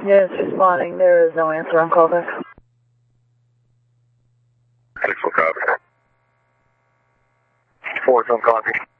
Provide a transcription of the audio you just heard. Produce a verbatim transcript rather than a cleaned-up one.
Yes, responding. There is no answer on callback. Six will copy. Four, some copy.